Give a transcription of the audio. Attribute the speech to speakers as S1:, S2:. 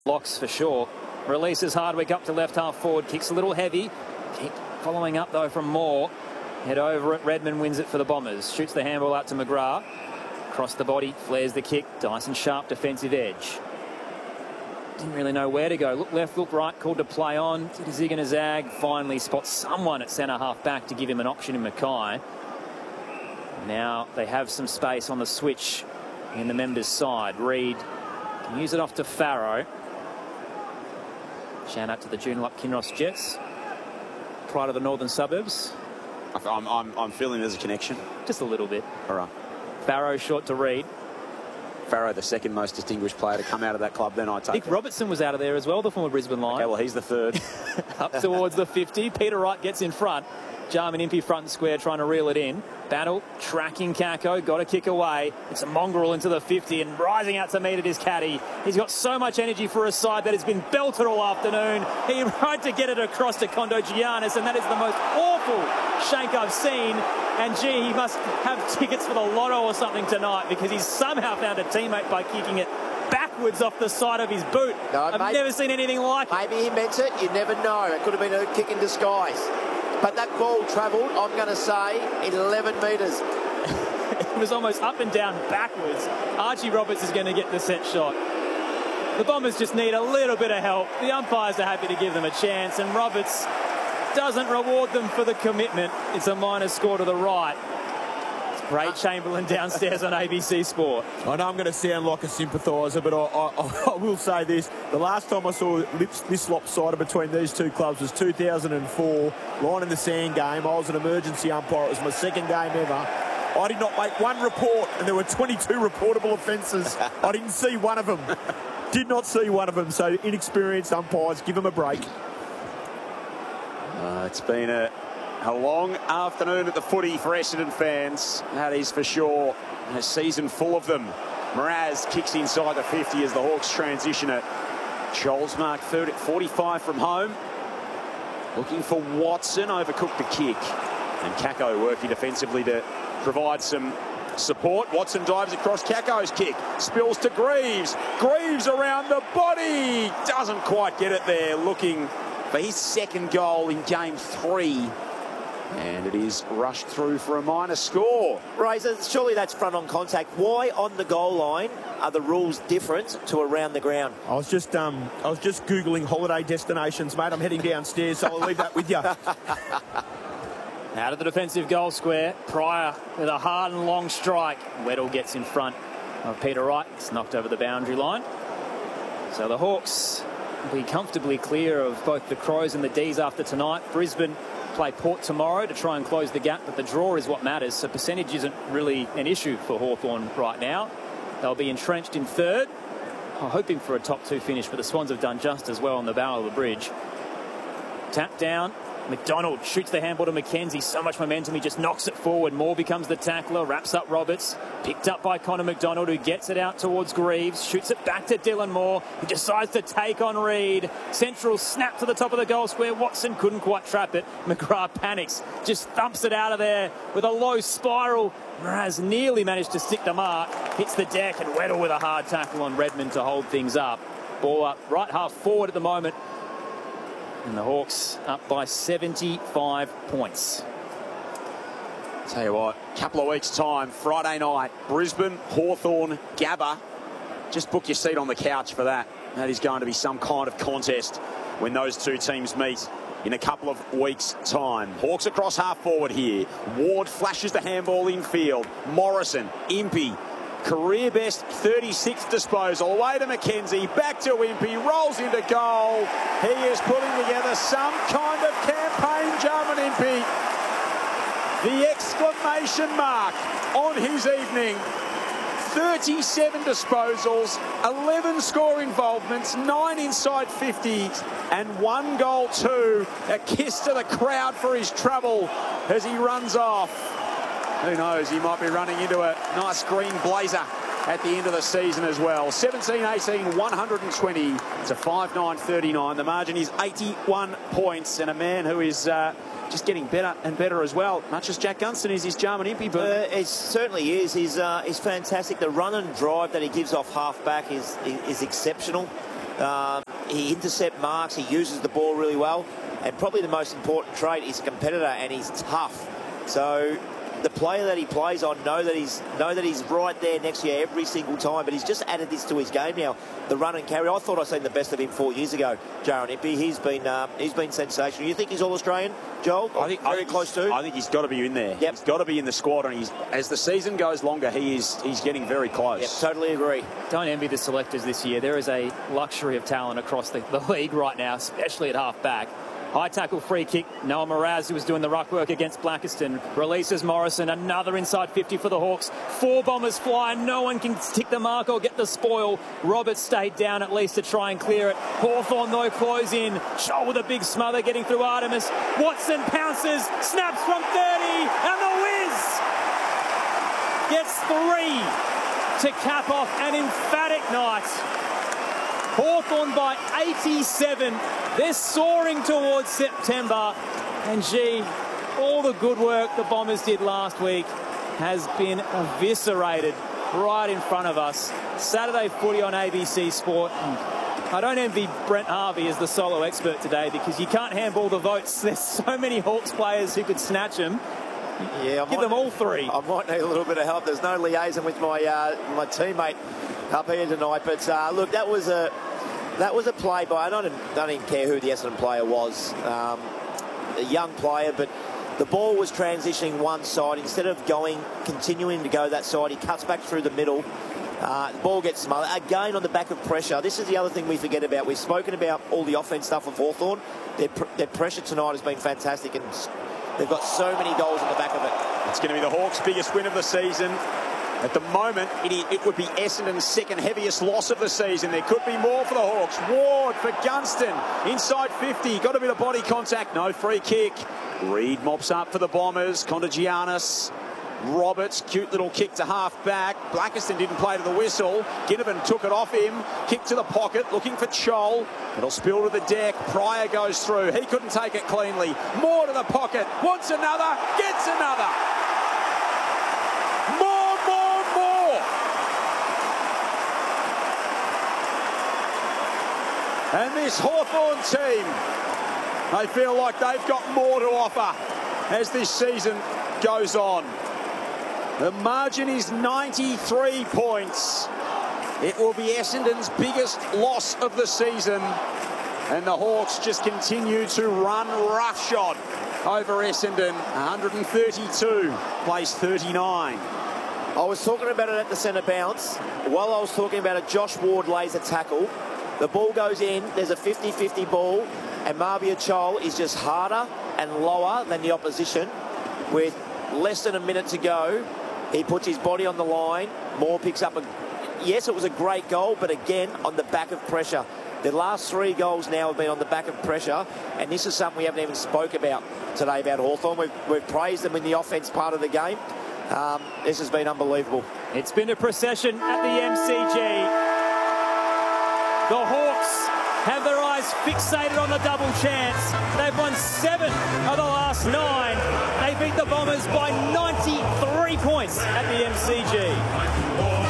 S1: Locks for sure. Releases Hardwick up to left half forward. Kicks a little heavy. Keep following up though from Moore. Head over it. Redmond wins it for the Bombers. Shoots the handball out to McGrath. Across the body. Flares the kick. Dyson Sharp defensive edge. Didn't really know where to go. Look left, look right. Called to play on. Did a zig and a zag. Finally spots someone at centre half back to give him an option in Mackay. Now they have some space on the switch in the members' side. Reid can use it off to Farrow. Shout out to the Joondalup Kinross Jets. Pride of the northern suburbs.
S2: I'm feeling there's a connection.
S1: Just a little bit.
S2: All right.
S1: Farrow short to Reid.
S2: Farrow, the second most distinguished player to come out of that club, then I take
S1: Nick Robertson was out of there as well, the former Brisbane line.
S2: Okay, well, he's the third.
S1: Up towards the 50. Peter Wright gets in front. Jarman Impey front and square trying to reel it in. Battle, tracking Kako, got a kick away. It's a mongrel into the 50 and rising out to meet it is Caddy. He's got so much energy for a side that has been belted all afternoon. He tried to get it across to Kondo Giannis, and that is the most awful shank I've seen. And gee, he must have tickets for the lotto or something tonight, because he's somehow found a teammate by kicking it backwards off the side of his boot.
S3: No,
S1: I've never seen anything like it.
S3: Maybe he meant it. You never know. It could have been a kick in disguise. But that ball travelled, I'm going to say, 11 metres.
S1: It was almost up and down backwards. Archie Roberts is going to get the set shot. The Bombers just need a little bit of help. The umpires are happy to give them a chance, and Roberts doesn't reward them for the commitment. It's a minor score to the right. It's Ray Chamberlain downstairs on ABC Sport.
S4: I know I'm going to sound like a sympathiser, but I will say this. The last time I saw this lopsided between these two clubs was 2004, line in the sand game. I was an emergency umpire. It was my second game ever. I did not make one report, and there were 22 reportable offences. I didn't see one of them. Did not see one of them. So inexperienced umpires, give them a break.
S2: It's been a long afternoon at the footy for Essendon fans. That is for sure. A season full of them. Mraz kicks inside the 50 as the Hawks transition it. Scholes marked third at 45 from home. Looking for Watson, overcooked the kick. And Kako working defensively to provide some support. Watson dives across Kako's kick. Spills to Greaves. Greaves around the body. Doesn't quite get it there. Looking for his second goal in game 3. And it is rushed through for a minor score.
S3: Razor, surely that's front on contact. Why on the goal line are the rules different to around the ground?
S4: I was just Googling holiday destinations, mate. I'm heading downstairs, so I'll leave that with you.
S1: Out of the defensive goal square, Pryor with a hard and long strike. Weddle gets in front of Peter Wright. It's knocked over the boundary line. So the Hawks will be comfortably clear of both the Crows and the D's after tonight. Brisbane play Port tomorrow to try and close the gap, but the draw is what matters, so percentage isn't really an issue for Hawthorn right now. They'll be entrenched in third, hoping for a top 2 finish, but the Swans have done just as well on the bow of the bridge. Tap down. McDonald shoots the handball to McKenzie. So much momentum, he just knocks it forward. Moore becomes the tackler, wraps up Roberts. Picked up by Connor McDonald, who gets it out towards Greaves. Shoots it back to Dylan Moore, who decides to take on Reid. Central snap to the top of the goal square. Watson couldn't quite trap it. McGrath panics, just thumps it out of there with a low spiral. Mraz nearly managed to stick the mark. Hits the deck, and Weddle with a hard tackle on Redmond to hold things up. Ball up right half forward at the moment. And the Hawks up by 75 points.
S2: Tell you what, couple of weeks' time, Friday night, Brisbane, Hawthorn, Gabba. Just book your seat on the couch for that. That is going to be some kind of contest when those two teams meet in a couple of weeks' time. Hawks across half forward here. Ward flashes the handball infield. Morrison, Impey. Career best 36th disposal. Away to McKenzie. Back to Impey. Rolls into goal. He is putting together some kind of campaign, Jarman Impey. The exclamation mark on his evening. 37 disposals, 11 score involvements, 9 inside 50s, and 1 goal too. A kiss to the crowd for his trouble as he runs off. Who knows, he might be running into a nice green blazer at the end of the season as well. 17-18, 120 to 5-9-39. The margin is 81 points, and a man who is just getting better and better as well. Much as Jack Gunston is Jarman Impey.
S3: It certainly is. He's fantastic. The run and drive that he gives off half back is exceptional. He intercepts marks. He uses the ball really well. And probably the most important trait, he's a competitor and he's tough. So the player that he plays on know that he's right there next year every single time. But he's just added this to his game now. The run and carry. I thought I'd seen the best of him 4 years ago. Jaron Impey. He's been sensational. You think he's all Australian, Joel? I think very close to.
S2: I think he's got to be in there.
S3: Yep.
S2: He's got to be in the squad, and as the season goes longer, he's getting very close.
S3: Yep, totally agree.
S1: Don't envy the selectors this year. There is a luxury of talent across the league right now, especially at half-back. High tackle, free kick. Noah Mraz, who was doing the ruck work against Blackiston, releases Morrison. Another inside 50 for the Hawks. 4 bombers fly. No one can tick the mark or get the spoil. Roberts stayed down at least to try and clear it. Hawthorn, though, close in. Shoal with a big smother getting through Artemis. Watson pounces, snaps from 30, and the Wiz gets 3 to cap off an emphatic night. Hawthorn by 87. They're soaring towards September. And gee, all the good work the Bombers did last week has been eviscerated right in front of us. Saturday footy on ABC Sport. I don't envy Brent Harvey as the solo expert today because you can't handball the votes. There's so many Hawks players who could snatch them.
S3: Yeah,
S1: Give them all 3.
S3: I might need a little bit of help. There's no liaison with my teammate up here tonight. But look, that was a play by, I don't even care who the Essendon player was, a young player, but the ball was transitioning one side. Instead of continuing to go that side, he cuts back through the middle. The ball gets smothered. Again, on the back of pressure. This is the other thing we forget about. We've spoken about all the offense stuff of Hawthorn. Their pressure tonight has been fantastic, and they've got so many goals on the back of it.
S2: It's going to be the Hawks' biggest win of the season. At the moment, it would be Essendon's second heaviest loss of the season. There could be more for the Hawks. Ward for Gunston. Inside 50. Got a bit of body contact. No free kick. Reid mops up for the Bombers. Contagianis. Roberts. Cute little kick to half back. Blackiston didn't play to the whistle. Ginnivan took it off him. Kick to the pocket. Looking for Chol. It'll spill to the deck. Pryor goes through. He couldn't take it cleanly. More to the pocket. Wants another. Gets another. And this Hawthorn team, they feel like they've got more to offer as this season goes on. The margin is 93 points. It will be Essendon's biggest loss of the season. And the Hawks just continue to run roughshod over Essendon. 132, place 39.
S3: I was talking about it at the centre bounce. While I was talking about it, Josh Ward lays a tackle. The ball goes in, there's a 50-50 ball, and Marbia Chol is just harder and lower than the opposition. With less than a minute to go, he puts his body on the line. Moore picks up yes, it was a great goal, but again, on the back of pressure. The last 3 goals now have been on the back of pressure, and this is something we haven't even spoke about today about Hawthorn. We've praised them in the offense part of the game. This has been unbelievable.
S1: It's been a procession at the MCG. The Hawks have their eyes fixated on the double chance. They've won 7 of the last 9. They beat the Bombers by 93 points at the MCG.